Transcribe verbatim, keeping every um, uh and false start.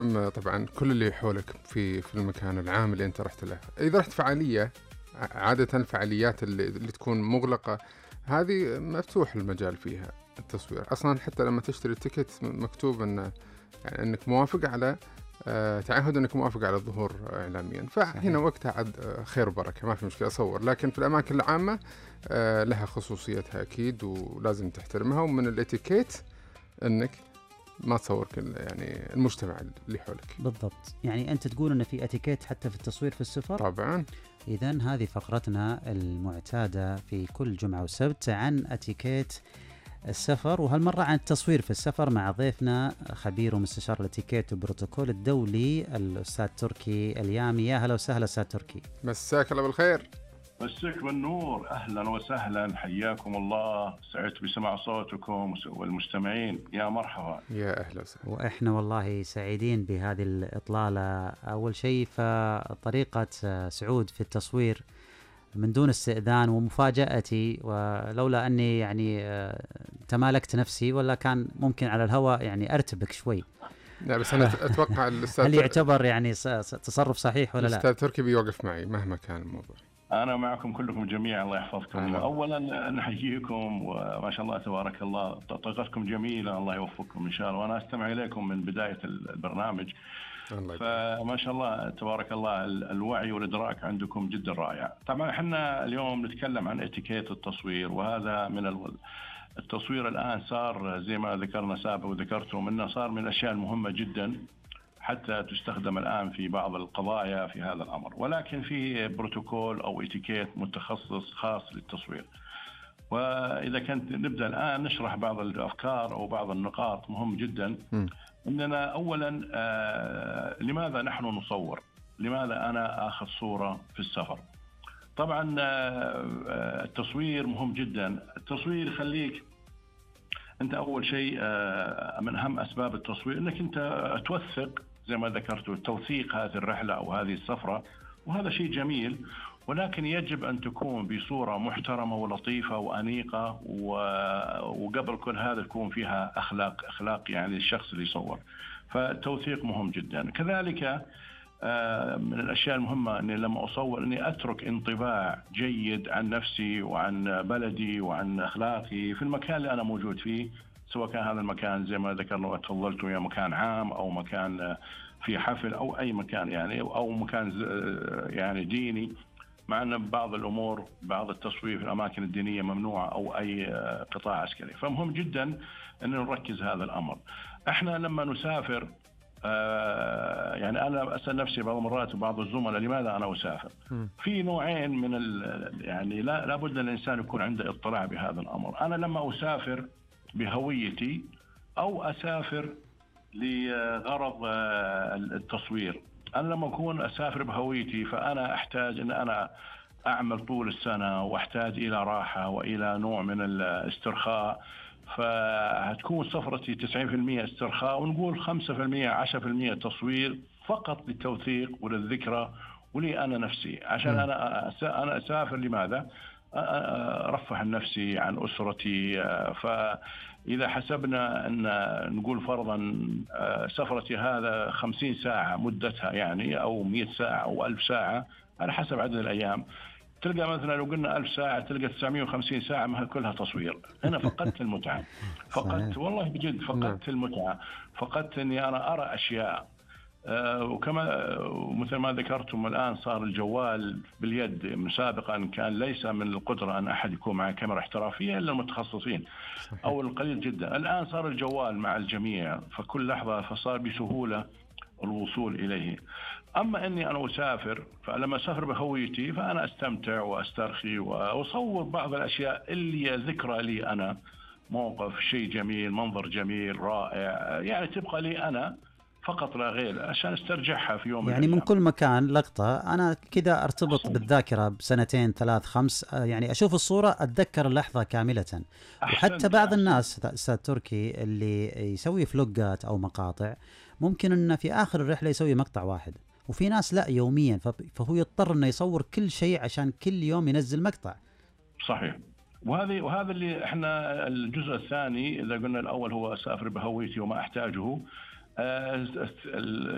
م طبعًا كل اللي حولك في في المكان العام اللي أنت رُحت له. إذا رُحت فعالية، ع عادةً الفعاليات اللي اللي تكون مُغلقة، هذه مفتوح المجال فيها التصوير. أصلًا حتى لمّا تشتري التيكت م مكتوب إنه يعني إنك موافق على آآ تعهُّد إنك موافق على الظهور إعلاميًا، فهنا صحيح. وقتها عاد آه، خير وبركة، ما في مشكلة صوّر. لكن في الأماكن العامة آآ لها خصوصيتها أكيد ولازم تحترمها، ومن الإتيكيت إنك ما تصوّر كل يعني المجتمع اللي حولك. بالضبط، يعني أنت تقول إن في اتيكيت حتى في التصوير في السفر؟ طبعًا. إذن هذه فقرتنا المعتادة في كل جمعة وسبت عن اتيكيت السفر، وهالمرة عن التصوير في السفر مع ضيفنا خبير ومستشار الاتيكيت والبروتوكول الدولي الأستاذ تركي اليامي. يا هلا وسهلا أستاذ تركي. مساك الله بالخير. مساك بالنور، أهلا وسهلا، حياكم الله، سعدت بسماع صوتكم والمستمعين، يا مرحبا. يا أهلا وسهلا. وإحنا والله سعيدين بهذه الإطلالة. أول شيء فطريقة سعود في التصوير من دون استئذان ومفاجأتي، ولولا أني يعني آه، تمالكت نفسي ولا كان ممكن على الهواء يعني أرتبك شوي. لا بس أنا أتوقع الأستاذ هل تر... يعتبر يعني ص- ص- تصرف صحيح ولا لا؟ الأستاذ تركي بيوقف معي مهما كان الموضوع. أنا معكم كلكم جميعا، الله يحفظكم. أهلا. أولا نحييكم وما شاء الله تبارك الله، طاقتكم جميلة، الله يوفقكم إن شاء الله، وأنا أستمع إليكم من بداية البرنامج، الله يبارك. فما شاء الله تبارك الله الوعي والإدراك عندكم جدا رائع. طبعا احنا اليوم نتكلم عن اتيكيت التصوير، وهذا من ال... التصوير الآن صار زي ما ذكرنا سابقا وذكرتم أنه صار من الأشياء المهمة جدا حتى تستخدم الآن في بعض القضايا في هذا الأمر، ولكن في بروتوكول أو اتيكيت متخصص خاص للتصوير. وإذا كنت نبدأ الآن نشرح بعض الأفكار أو بعض النقاط مهم جدا. م. إننا أولا آه لماذا نحن نصور؟ لماذا أنا أخذ صورة في السفر؟ طبعا آه التصوير مهم جدا. التصوير يخليك أنت أول شيء آه من أهم أسباب التصوير أنك أنت توثق زي ما ذكرت، توثيق هذه الرحلة أو هذه السفرة، وهذا شيء جميل، ولكن يجب أن تكون بصورة محترمة ولطيفة وأنيقة، وقبل كل هذا تكون فيها أخلاق أخلاق يعني الشخص اللي يصور. فالتوثيق مهم جدا. كذلك من الأشياء المهمة أني لما أصور أني أترك انطباع جيد عن نفسي وعن بلدي وعن أخلاقي في المكان اللي أنا موجود فيه، سواء كان هذا المكان زي ما ذكرنا وتفضلتوا يا مكان عام أو مكان في حفل أو أي مكان يعني، أو مكان يعني ديني، مع أن بعض الأمور بعض التصوير في الأماكن الدينية ممنوعة أو أي قطاع عسكري. فمهم جدا أن نركز هذا الأمر. احنا لما نسافر آه يعني أنا أسأل نفسي بعض المرات وبعض الزملاء لماذا أنا أسافر؟ م. في نوعين من يعني لا لابد أن الإنسان يكون عنده اطلاع بهذا الأمر. أنا لما أسافر بهويتي أو أسافر لغرض التصوير. أنا لما أكون أسافر بهويتي فأنا أحتاج أن أنا أعمل طول السنة وأحتاج إلى راحة وإلى نوع من الاسترخاء، فهتكون سفرتي تسعين بالمئة استرخاء ونقول خمسة بالمئة عشرة بالمئة تصوير فقط للتوثيق وللذكرى ولي أنا نفسي، عشان أنا أنا أسافر لماذا؟ أرفه عن نفسي عن أسرتي. فإذا حسبنا أن نقول فرضا سفرتي هذا خمسين ساعة مدتها يعني، أو مئة ساعة أو ألف ساعة على حسب عدد الأيام، تلقى مثلا لو قلنا ألف ساعة تلقى تسعمئة وخمسين ساعة ما كلها تصوير. أنا فقدت المتعة، فقدت والله بجد فقدت المتعة، فقدت أني أنا أرى أشياء. آه وكما مثل ما ذكرتم الآن صار الجوال باليد، سابقا كان ليس من القدرة أن أحد يكون مع كاميرا احترافية إلا المتخصصين أو القليل جدا. الآن صار الجوال مع الجميع فكل لحظة، فصار بسهولة الوصول إليه. أما أني أنا أسافر، فلما أسافر بهويتي فأنا أستمتع وأسترخي وأصور بعض الأشياء اللي ذكرى لي أنا، موقف شيء جميل، منظر جميل رائع، يعني تبقى لي أنا فقط لا غير، عشان استرجعها في يوم يعني من الأيام. كل مكان لقطة أنا كذا أرتبط أحسن. بالذاكرة بسنتين ثلاث خمس، يعني أشوف الصورة أتذكر اللحظة كاملة. وحتى أحسن. بعض أحسن. الناس أستاذ تركي اللي يسوي فلوجات أو مقاطع ممكن أنه في آخر الرحلة يسوي مقطع واحد، وفي ناس لا يوميا، فهو يضطر أنه يصور كل شيء عشان كل يوم ينزل مقطع. صحيح. وهذه وهذا اللي احنا الجزء الثاني، إذا قلنا الأول هو أسافر بهويتي وما أحتاجه،